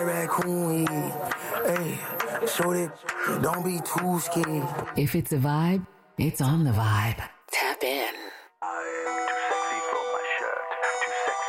Raccoon, hey, show that, don't be too scared. If it's a vibe, it's on the vibe. Tap in.